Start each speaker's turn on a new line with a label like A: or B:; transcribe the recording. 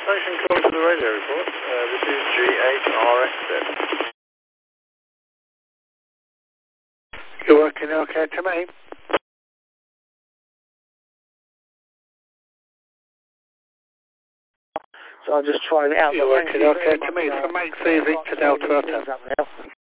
A: Station call to the radio report. This is G8RXZ.
B: You're working okay to me?
C: So I'm just trying it out.
B: You're working okay to me. So make the Victor Delta Hotel.